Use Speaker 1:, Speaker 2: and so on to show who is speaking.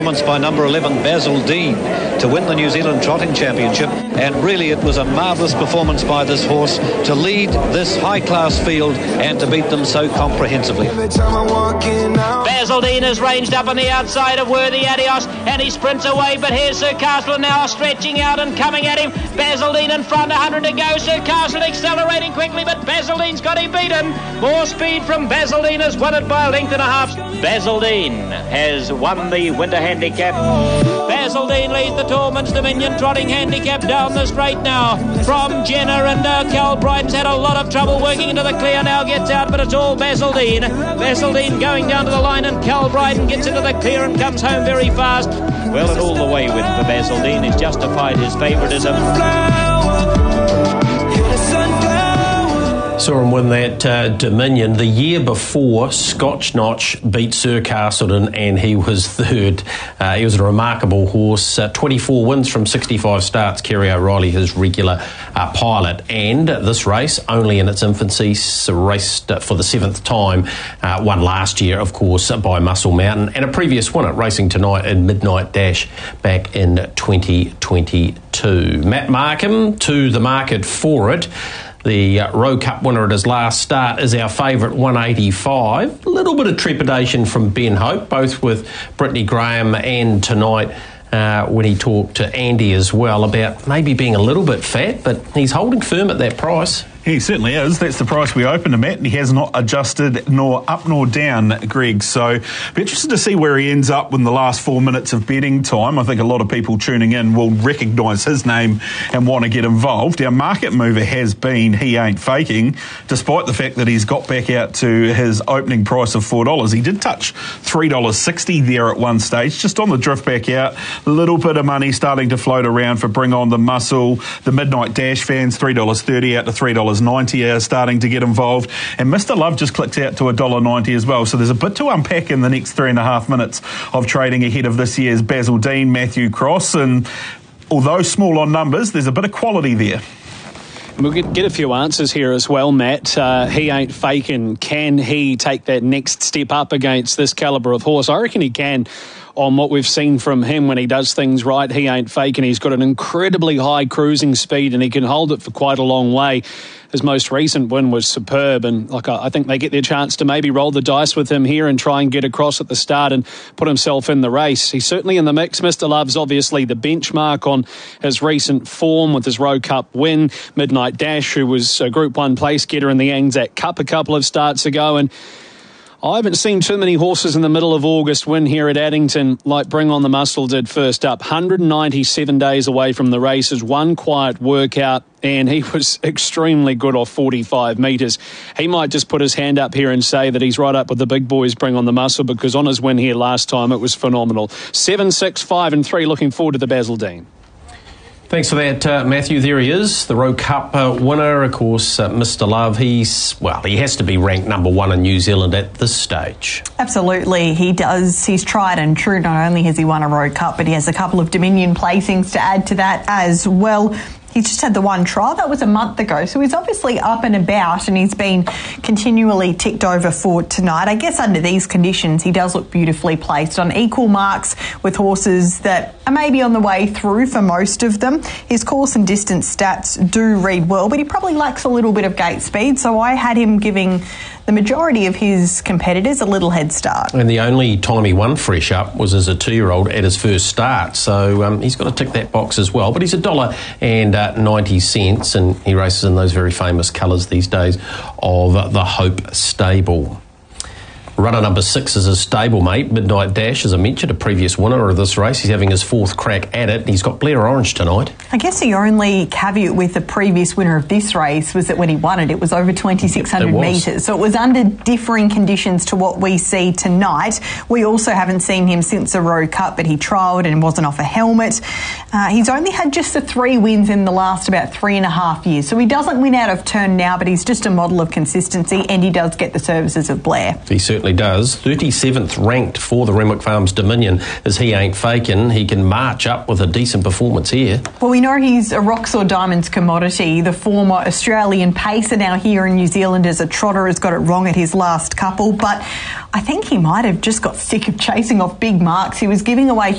Speaker 1: By number 11 Basil Dean to win the New Zealand Trotting Championship, and really it was a marvellous performance by this horse to lead this high-class field and to beat them so comprehensively.
Speaker 2: Basil Dean is ranged up on the outside of Worthy Adios, and he sprints away, but here's Sir Castle now stretching out and coming at him. Basil Dean in front, 100 to go. Sir Castle accelerating quickly, but Basil Dean's got him beaten. More speed from Basil Dean, has won it by a length and a half. Basil Dean has won the winter handicap. Basil Dean leads the Tallman's Dominion Trotting Handicap down the straight now from Jenner, and Cal Brighton's had a lot of trouble working into the clear, now gets out, but it's all Basil Dean. Basil Dean going down to the line, and Cal Brighton gets into the clear and comes home very fast. Well, and all the way with for Basil Dean. He's justified his favouritism.
Speaker 3: Saw him win that Dominion. The year before, Scotch Notch beat Sir Castleton and he was third. He was a remarkable horse. 24 wins from 65 starts. Kerry O'Reilly, his regular pilot. And this race, only in its infancy, raced for the 7th time. Won last year, of course, by Muscle Mountain. And a previous winner, racing tonight in Midnight Dash back in 2022. Matt Markham to the market for it. The Rowe Cup winner at his last start is our favourite, 185. A little bit of trepidation from Ben Hope, both with Brittany Graham and tonight when he talked to Andy as well about maybe being a little bit fat, but he's holding firm at that price.
Speaker 4: He certainly is. That's the price we opened him at, and he has not adjusted nor up nor down, Greg. So be interested to see where he ends up in the last 4 minutes of betting time. I think a lot of people tuning in will recognise his name and want to get involved. Our market mover has been He Ain't Faking, despite the fact that he's got back out to his opening price of $4. He did touch $3.60 there at one stage, just on the drift back out. A little bit of money starting to float around for Bring On the Muscle. The Midnight Dash fans, $3.30 out to $3.90 are starting to get involved, and Mr. Love just clicked out to $1.90 as well. So there's a bit to unpack in the next 3.5 minutes of trading ahead of this year's Basil Dean, Matthew Cross, and although small on numbers, there's a bit of quality there.
Speaker 5: We'll get a few answers here as well, Matt. He Ain't Faking. Can he take that next step up against this calibre of horse? I reckon he can. On what we've seen from him when he does things right, He Ain't Faking. He's got an incredibly high cruising speed and he can hold it for quite a long way. His most recent win was superb, and I think they get their chance to maybe roll the dice with him here and try and get across at the start and put himself in the race. He's certainly in the mix. Mr. Love's obviously the benchmark on his recent form with his Rowe Cup win. Midnight Dash, who was a Group 1 place getter in the Anzac Cup a couple of starts ago, and I haven't seen too many horses in the middle of August win here at Addington like Bring On the Muscle did first up. 197 days away from the races, one quiet workout, and he was extremely good off 45 metres. He might just put his hand up here and say that he's right up with the big boys, Bring On the Muscle, because on his win here last time, it was phenomenal. 7, 6, 5 and 3, looking forward to the Basil Dean.
Speaker 3: Thanks for that, Matthew. There he is, the Rowe Cup winner, of course, Mr. Love. He has to be ranked number 1 in New Zealand at this stage.
Speaker 6: Absolutely, he does. He's tried and true. Not only has he won a Rowe Cup, but he has a couple of Dominion placings to add to that as well. He's just had the one trial. That was a month ago. So he's obviously up and about, and he's been continually ticked over for tonight. I guess under these conditions, he does look beautifully placed on equal marks with horses that are maybe on the way through for most of them. His course and distance stats do read well, but he probably lacks a little bit of gate speed. So I had him giving the majority of his competitors a little head start.
Speaker 3: And the only time he won fresh up was as a 2-year-old at his first start. So he's got to tick that box as well. But he's $1.90, and he races in those very famous colours these days of the Hope Stable. Runner number 6 is his stablemate, Midnight Dash, as I mentioned, a previous winner of this race. He's having his 4th crack at it. He's got Blair Orange tonight.
Speaker 6: I guess the only caveat with the previous winner of this race was that when he won it, it was over 2,600 metres. So it was under differing conditions to what we see tonight. We also haven't seen him since the Rowe Cup, but he trialled and wasn't off a helmet. He's only had just the 3 wins in the last about 3.5 years. So he doesn't win out of turn now, but he's just a model of consistency, and he does get the services of Blair.
Speaker 3: He certainly does. 37th ranked for the Renwick Farms Dominion as He Ain't Faking. He can march up with a decent performance here.
Speaker 6: Well, we know he's a rocks or diamonds commodity. The former Australian pacer now here in New Zealand as a trotter has got it wrong at his last couple, but I think he might have just got sick of chasing off big marks. He was giving away